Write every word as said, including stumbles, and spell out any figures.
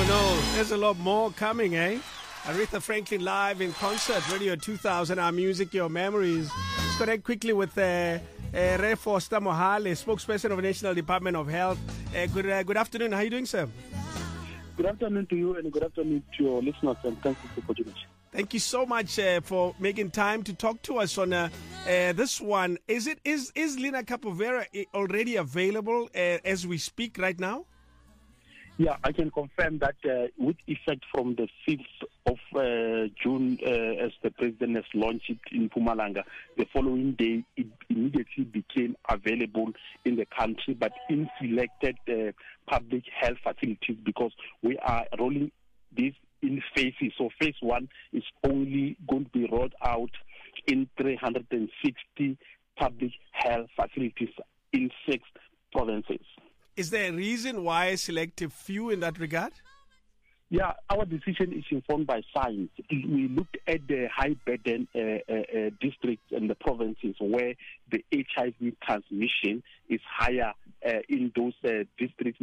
know, there's a lot more coming, eh? Aretha Franklin live in concert, Radio two thousand, our music, your memories. Let's connect quickly with uh, uh, Re Foster Mohale, spokesperson of the National Department of Health. Uh, good, uh, good afternoon. How are you doing, sir? Good afternoon to you and good afternoon to your listeners, and thank you for the opportunity. Thank you so much uh, for making time to talk to us on uh, uh, this one. Is it is is Lina Capovera already available uh, as we speak right now? Yeah, I can confirm that uh, with effect from the fifth of uh, June, uh, as the president has launched it in Mpumalanga, the following day it immediately became available in the country, but in selected uh, public health facilities, because we are rolling this in phases. So phase one is only going to be rolled out in three hundred sixty public health facilities in six provinces. Is there a reason why selective few in that regard? Yeah, our decision is informed by science. We looked at the high burden uh, uh, uh, districts and the provinces where the H I V transmission is higher uh, in those uh, districts.